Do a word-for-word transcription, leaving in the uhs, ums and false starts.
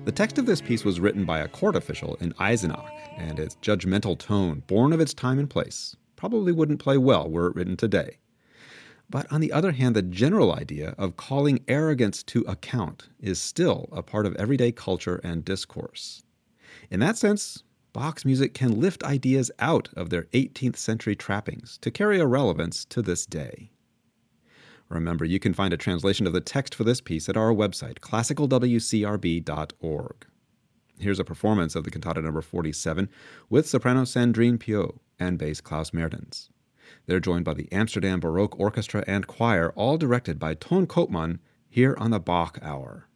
The text of this piece was written by a court official in Eisenach, and its judgmental tone, born of its time and place, probably wouldn't play well were it written today. But on the other hand, the general idea of calling arrogance to account is still a part of everyday culture and discourse. In that sense, Bach's music can lift ideas out of their eighteenth century trappings to carry a relevance to this day. Remember, you can find a translation of the text for this piece at our website, classical w c r b dot org. Here's a performance of the cantata number forty-seven with soprano Sandrine Piau and bass Klaus Mertens. They're joined by the Amsterdam Baroque Orchestra and Choir, all directed by Ton Koopman, here on the Bach Hour.